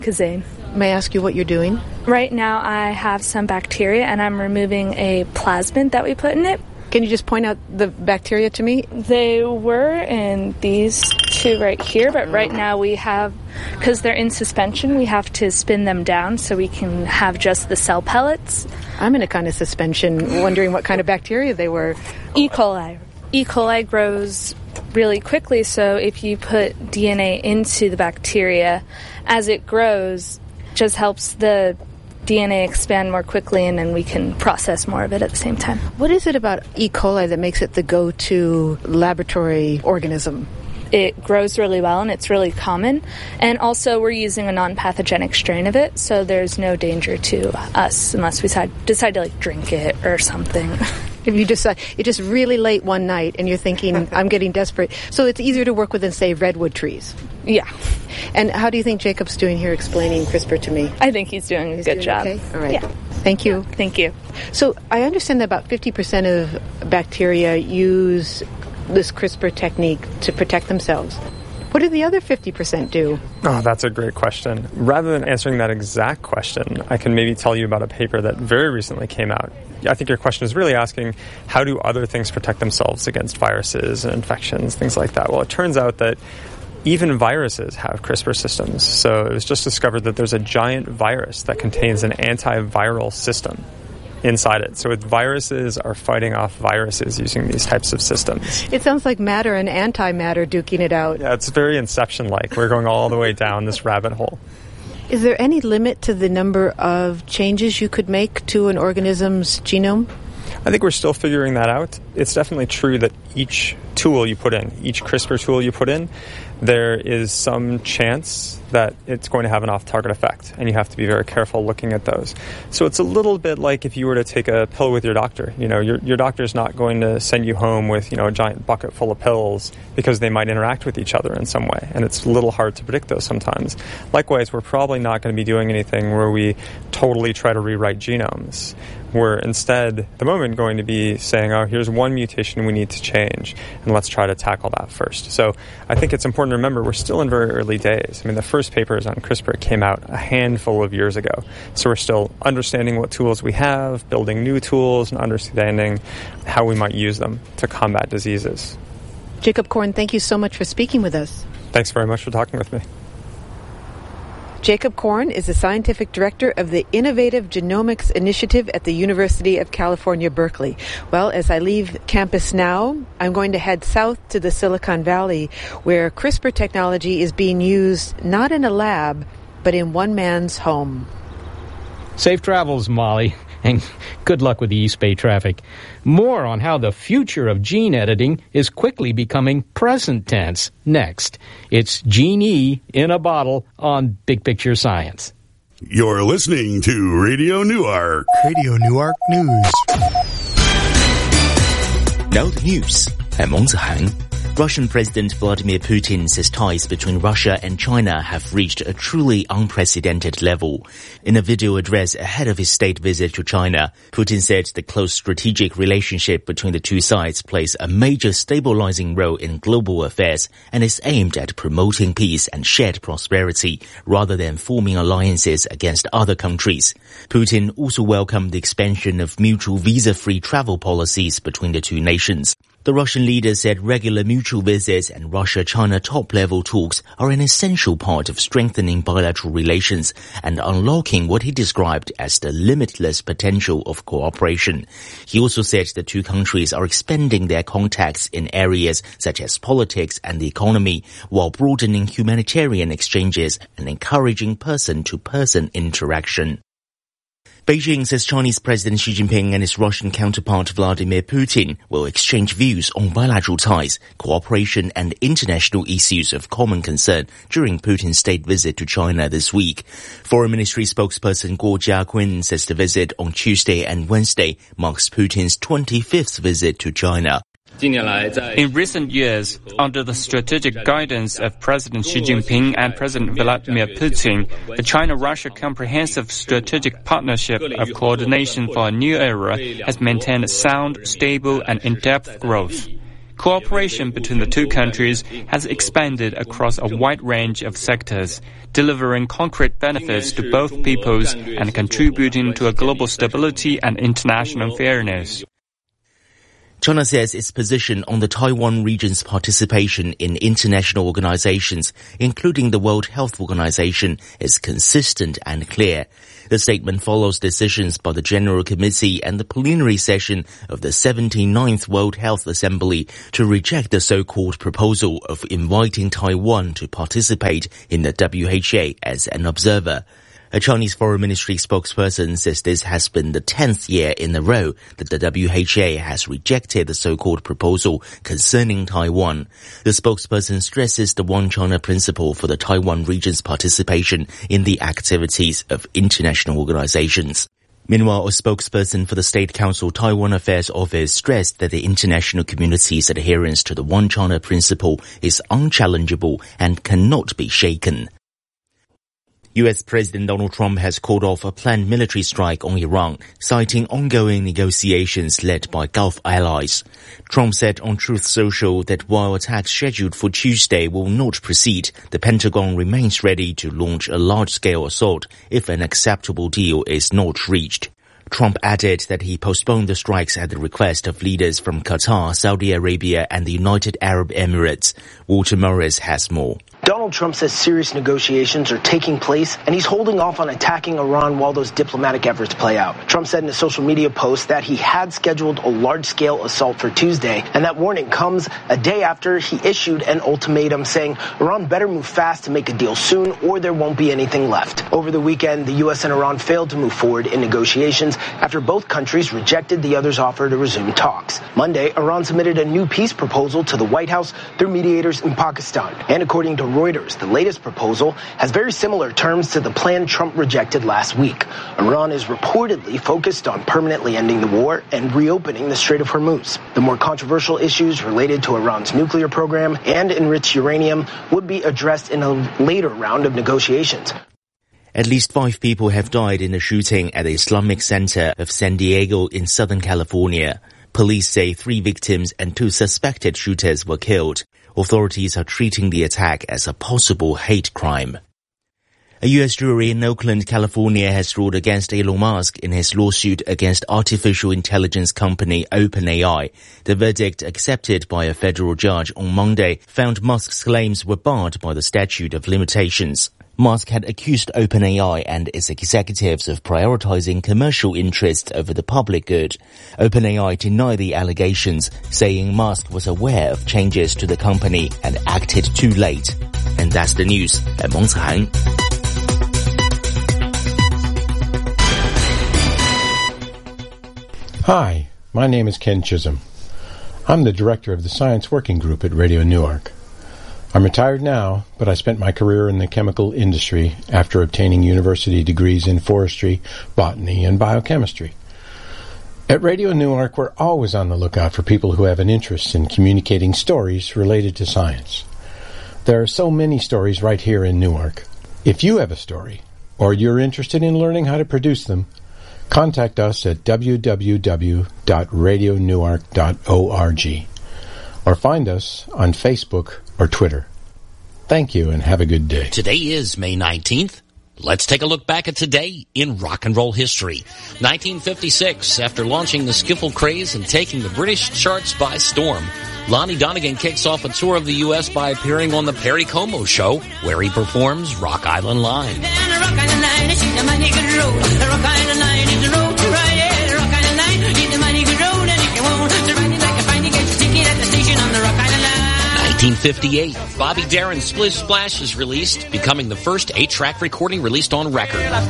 Kazane. May I ask you what you're doing? Right now I have some bacteria and I'm removing a plasmid that we put in it. Can you just point out the bacteria to me? They were in these two right here, but right now we have, because they're in suspension, we have to spin them down so we can have just the cell pellets. I'm in a kind of suspension, wondering what kind of bacteria they were. E. coli. E. coli grows really quickly, so if you put DNA into the bacteria, as it grows, just helps the DNA expand more quickly, and then we can process more of it at the same time. What is it about E. coli that makes it the go-to laboratory organism? It grows really well, and it's really common. And also, we're using a non-pathogenic strain of it, so there's no danger to us unless we decide to drink it or something. If you decide, it's just really late one night and you're thinking, I'm getting desperate. So it's easier to work with than, say, redwood trees. Yeah. And how do you think Jacob's doing here explaining CRISPR to me? I think he's doing a good job. Okay? All right. Yeah. Thank you. Thank you. So I understand that about 50% of bacteria use this CRISPR technique to protect themselves. What do the other 50% do? Oh, that's a great question. Rather than answering that exact question, I can maybe tell you about a paper that very recently came out. I think your question is really asking, how do other things protect themselves against viruses and infections, things like that? Well, it turns out that even viruses have CRISPR systems. So it was just discovered that there's a giant virus that contains an antiviral system inside it. So viruses are fighting off viruses using these types of systems. It sounds like matter and antimatter duking it out. Yeah, it's very Inception-like. We're going all the way down this rabbit hole. Is there any limit to the number of changes you could make to an organism's genome? I think we're still figuring that out. It's definitely true that each tool you put in, each CRISPR tool you put in, there is some chance that it's going to have an off-target effect, and you have to be very careful looking at those. So it's a little bit like if you were to take a pill with your doctor. Your doctor's not going to send you home with, a giant bucket full of pills because they might interact with each other in some way, and it's a little hard to predict those sometimes. Likewise, we're probably not going to be doing anything where we totally try to rewrite genomes. We're instead, at the moment, going to be saying, here's one mutation we need to change, and let's try to tackle that first. So I think it's important to remember we're still in very early days. The first papers on CRISPR came out a handful of years ago. So we're still understanding what tools we have, building new tools, and understanding how we might use them to combat diseases. Jacob Korn, thank you so much for speaking with us. Thanks very much for talking with me. Jacob Korn is the scientific director of the Innovative Genomics Initiative at the University of California, Berkeley. Well, as I leave campus now, I'm going to head south to the Silicon Valley, where CRISPR technology is being used not in a lab, but in one man's home. Safe travels, Molly, and good luck with the East Bay traffic. More on how the future of gene editing is quickly becoming present tense next. It's Gene E in a bottle on Big Picture Science. You're listening to Radio Newark. Radio Newark News. Now the news. I'm Wang Zihang. Russian President Vladimir Putin says ties between Russia and China have reached a truly unprecedented level. In a video address ahead of his state visit to China, Putin said the close strategic relationship between the two sides plays a major stabilizing role in global affairs and is aimed at promoting peace and shared prosperity rather than forming alliances against other countries. Putin also welcomed the expansion of mutual visa-free travel policies between the two nations. The Russian leader said regular mutual visits and Russia-China top-level talks are an essential part of strengthening bilateral relations and unlocking what he described as the limitless potential of cooperation. He also said the two countries are expanding their contacts in areas such as politics and the economy, while broadening humanitarian exchanges and encouraging person-to-person interaction. Beijing says Chinese President Xi Jinping and his Russian counterpart Vladimir Putin will exchange views on bilateral ties, cooperation and international issues of common concern during Putin's state visit to China this week. Foreign Ministry spokesperson Guo Jiakun says the visit on Tuesday and Wednesday marks Putin's 25th visit to China. In recent years, under the strategic guidance of President Xi Jinping and President Vladimir Putin, the China-Russia Comprehensive Strategic Partnership of Coordination for a New Era has maintained sound, stable, and in-depth growth. cooperation between the two countries has expanded across a wide range of sectors, delivering concrete benefits to both peoples and contributing to a global stability and international fairness. China says its position on the Taiwan region's participation in international organizations, including the World Health Organization, is consistent and clear. The statement follows decisions by the General Committee and the plenary session of the 79th World Health Assembly to reject the so-called proposal of inviting Taiwan to participate in the WHO as an observer. A Chinese Foreign Ministry spokesperson says this has been the 10th year in a row that the WHO has rejected the so-called proposal concerning Taiwan. The spokesperson stresses the One China principle for the Taiwan region's participation in the activities of international organizations. Meanwhile, a spokesperson for the State Council Taiwan Affairs Office stressed that the international community's adherence to the One China principle is unchallengeable and cannot be shaken. U.S. President Donald Trump has called off a planned military strike on Iran, citing ongoing negotiations led by Gulf allies. Trump said on Truth Social that while attacks scheduled for Tuesday will not proceed, the Pentagon remains ready to launch a large-scale assault if an acceptable deal is not reached. Trump added that he postponed the strikes at the request of leaders from Qatar, Saudi Arabia and the United Arab Emirates. Walter Morris has more. Donald Trump says serious negotiations are taking place, and he's holding off on attacking Iran while those diplomatic efforts play out. Trump said in a social media post that he had scheduled a large-scale assault for Tuesday, and that warning comes a day after he issued an ultimatum saying Iran better move fast to make a deal soon or there won't be anything left. Over the weekend, the U.S. and Iran failed to move forward in negotiations after both countries rejected the other's offer to resume talks. Monday, Iran submitted a new peace proposal to the White House through mediators in Pakistan, and according to Reuters, the latest proposal has very similar terms to the plan Trump rejected last week. Iran is reportedly focused on permanently ending the war and reopening the Strait of Hormuz. The more controversial issues related to Iran's nuclear program and enriched uranium would be addressed in a later round of negotiations. At least 5 people have died in a shooting at the Islamic Center of San Diego in Southern California. Police say 3 victims and 2 suspected shooters were killed. Authorities are treating the attack as a possible hate crime. A U.S. jury in Oakland, California has ruled against Elon Musk in his lawsuit against artificial intelligence company OpenAI. The verdict, accepted by a federal judge on Monday, found Musk's claims were barred by the statute of limitations. Musk had accused OpenAI and its executives of prioritizing commercial interests over the public good. OpenAI denied the allegations, saying Musk was aware of changes to the company and acted too late. And that's the news. I'm Meng Chan. Hi, my name is Ken Chisholm. I'm the director of the Science Working Group at Radio Newark. I'm retired now, but I spent my career in the chemical industry after obtaining university degrees in forestry, botany, and biochemistry. At Radio Newark, we're always on the lookout for people who have an interest in communicating stories related to science. There are so many stories right here in Newark. If you have a story, or you're interested in learning how to produce them, contact us at www.radionewark.org or find us on Facebook or Twitter. Thank you and have a good day. Today is May 19th. Let's take a look back at today in rock and roll history. 1956, after launching the skiffle craze and taking the British charts by storm, Lonnie Donegan kicks off a tour of the U.S. by appearing on the Perry Como Show, where he performs Rock Island Line. In 1958, Bobby Darin's Splish Splash is released, becoming the first 8-track recording released on record.